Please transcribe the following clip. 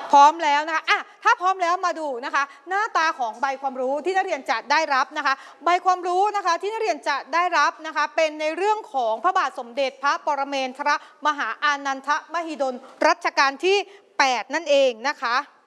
พร้อมแล้วนะคะถ้าพร้อมแล้วมาดูนะคะหน้าตาของใบความรู้ที่นักเรียนจะได้รับนะคะใบความรู้นะคะที่นักเรียนจะได้รับนะคะเป็นในเรื่องของพระบาทสมเด็จพระปรเมนทรมหาอานันทมหิดลรัชกาลที่ 8นั่นเองนะคะ